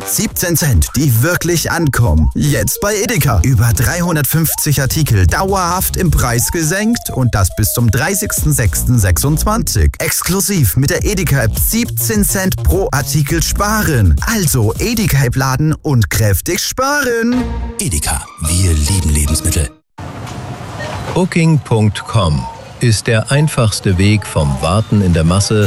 17 Cent, die wirklich ankommen. Jetzt bei Edeka. Über 350 Artikel dauerhaft im Preis gesenkt und das bis zum 30.06.26. Exklusiv mit der Edeka-App 17 Cent pro Artikel sparen. Also Edeka-App laden und kräftig sparen. Edeka, wir lieben Lebensmittel. Booking.com ist der einfachste Weg vom Warten in der Masse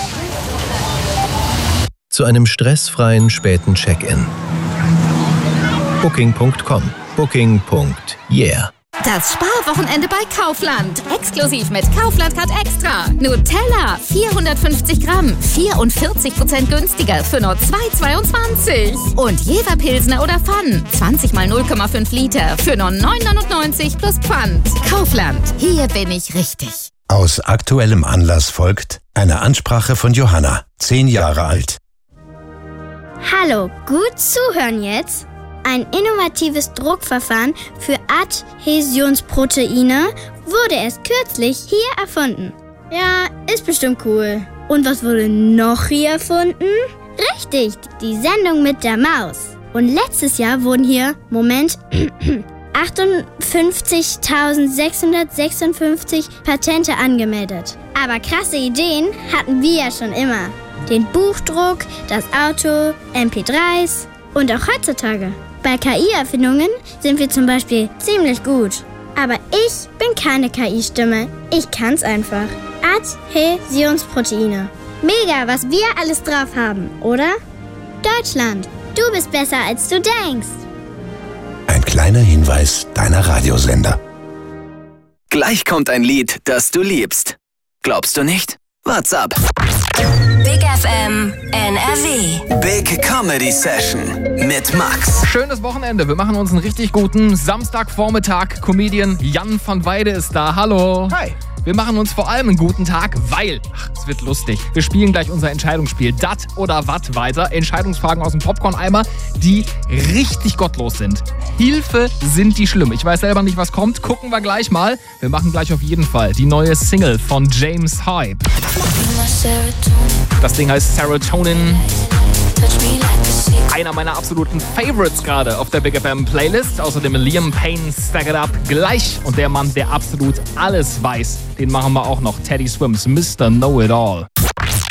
zu einem stressfreien späten Check-in. Booking.com. Booking.yeah. Das Sparwochenende bei Kaufland. Exklusiv mit Kaufland Card Extra. Nutella, 450 Gramm, 44% günstiger für nur 2,22. Und Jever Pilsner oder Pfann, 20 mal 0,5 Liter für nur 9,99 plus Pfand. Kaufland, hier bin ich richtig. Aus aktuellem Anlass folgt eine Ansprache von Johanna, 10 Jahre alt. Hallo, gut zuhören jetzt. Ein innovatives Druckverfahren für Adhäsionsproteine wurde erst kürzlich hier erfunden. Ja, ist bestimmt cool. Und was wurde noch hier erfunden? Richtig, die Sendung mit der Maus. Und letztes Jahr wurden hier, 58.656 Patente angemeldet. Aber krasse Ideen hatten wir ja schon immer. Den Buchdruck, das Auto, MP3s und auch heutzutage. Bei KI-Erfindungen sind wir zum Beispiel ziemlich gut. Aber ich bin keine KI-Stimme. Ich kann's einfach. Adhäsionsproteine. Mega, was wir alles drauf haben, oder? Deutschland, du bist besser, als du denkst. Ein kleiner Hinweis deiner Radiosender. Gleich kommt ein Lied, das du liebst. Glaubst du nicht? What's up? Big FM NRW. Big Comedy Session mit Max. Schönes Wochenende. Wir machen uns einen richtig guten Samstagvormittag. Comedian Jan van Weide ist da. Hallo. Hi. Wir machen uns vor allem einen guten Tag, weil, es wird lustig. Wir spielen gleich unser Entscheidungsspiel. Dat oder wat weiter. Entscheidungsfragen aus dem Popcorn-Eimer, die richtig gottlos sind. Hilfe, sind die schlimm. Ich weiß selber nicht, was kommt. Gucken wir gleich mal. Wir machen gleich auf jeden Fall die neue Single von James Hype. Das Ding heißt Serotonin. Einer meiner absoluten Favorites gerade auf der Big FM Playlist. Außerdem Liam Payne, Stack It Up gleich. Und der Mann, der absolut alles weiß, den machen wir auch noch. Teddy Swims, Mr. Know-It-All.